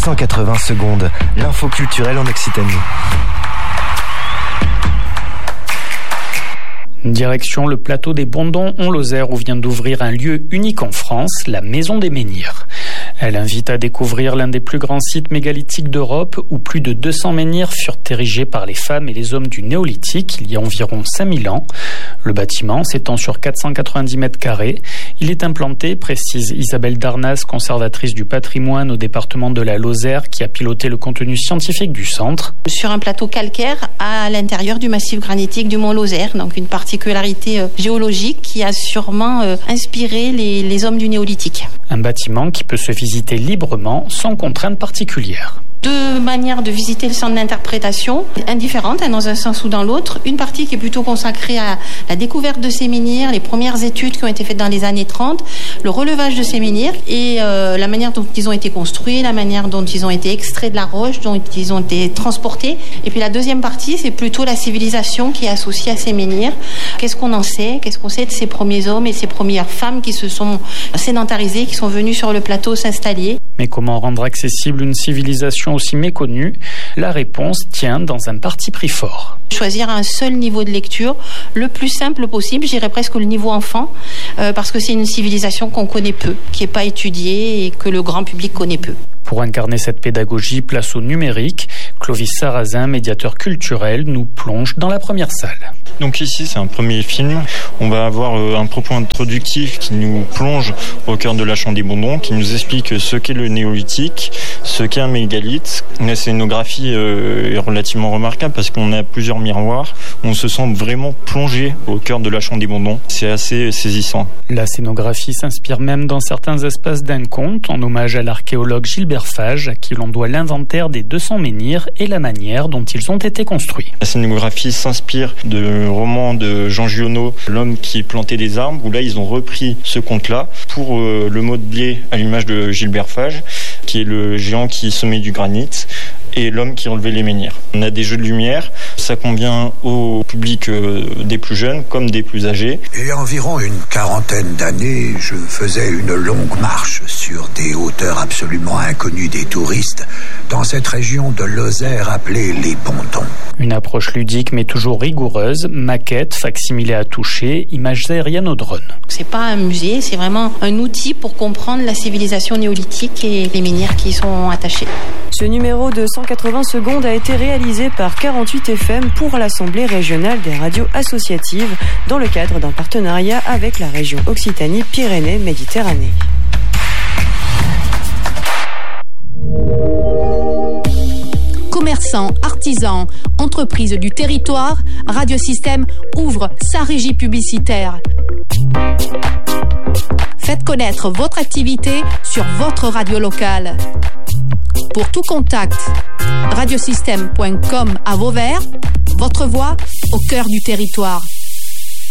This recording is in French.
180 secondes, l'info culturelle en Occitanie. Direction le plateau des Bondons en Lozère où vient d'ouvrir un lieu unique en France, la Maison des Menhirs. Elle invite à découvrir l'un des plus grands sites mégalithiques d'Europe où plus de 200 menhirs furent érigés par les femmes et les hommes du néolithique il y a environ 5000 ans. Le bâtiment s'étend sur 490 mètres carrés. Il est implanté, précise Isabelle Darnas, conservatrice du patrimoine au département de la Lozère qui a piloté le contenu scientifique du centre. Sur un plateau calcaire à l'intérieur du massif granitique du Mont Lozère, donc une particularité géologique qui a sûrement inspiré les hommes du néolithique. Un bâtiment qui peut se visiter librement, sans contrainte particulière. Deux manières de visiter le centre d'interprétation, indifférentes dans un sens ou dans l'autre. Une partie qui est plutôt consacrée à la découverte de ces menhirs, les premières études qui ont été faites dans les années 30, le relevage de ces menhirs et la manière dont ils ont été construits, la manière dont ils ont été extraits de la roche, dont ils ont été transportés. Et puis la deuxième partie, c'est plutôt la civilisation qui est associée à ces menhirs. Qu'est-ce qu'on en sait ? Qu'est-ce qu'on sait de ces premiers hommes et ces premières femmes qui se sont sédentarisées, qui sont venues sur le plateau s'installer ? Mais comment rendre accessible une civilisation aussi méconnue ? La réponse tient dans un parti pris fort. Choisir un seul niveau de lecture, le plus simple possible, j'irais presque le niveau enfant, parce que c'est une civilisation qu'on connaît peu, qui n'est pas étudiée et que le grand public connaît peu. Pour incarner cette pédagogie, place au numérique. Clovis Sarrazin, médiateur culturel, nous plonge dans la première salle. Donc ici, c'est un premier film. On va avoir un propos introductif qui nous plonge au cœur de la Champ des Bondons, qui nous explique ce qu'est le néolithique, ce qu'est un mégalithe. La scénographie est relativement remarquable parce qu'on a plusieurs miroirs. On se sent vraiment plongé au cœur de la Champ des Bondons. C'est assez saisissant. La scénographie s'inspire même dans certains espaces d'un conte, en hommage à l'archéologue Gilbert Fage, à qui l'on doit l'inventaire des 200 menhirs et la manière dont ils ont été construits. La scénographie s'inspire de roman de Jean Giono, L'homme qui plantait des arbres, où là ils ont repris ce conte-là pour le modeler à l'image de Gilbert Fage, qui est le géant qui semait du granit, et l'homme qui enlevait les menhirs. On a des jeux de lumière, ça convient au public des plus jeunes comme des plus âgés. Il y a environ une quarantaine d'années, je faisais une longue marche sur des hauteurs absolument inconnues des touristes, dans cette région de Lozère appelée les Bondons. Une approche ludique mais toujours rigoureuse, maquette, facsimilé à toucher, images aériennes au drone. C'est pas un musée, c'est vraiment un outil pour comprendre la civilisation néolithique et les menhirs qui y sont attachés. Ce numéro de 180 secondes a été réalisé par 48 FM pour l'Assemblée régionale des radios associatives dans le cadre d'un partenariat avec la région Occitanie-Pyrénées-Méditerranée. Commerçants, artisans, entreprises du territoire, Radiosystème ouvre sa régie publicitaire. Faites connaître votre activité sur votre radio locale. Pour tout contact, radiosystème.com à Vauvert, votre voix au cœur du territoire.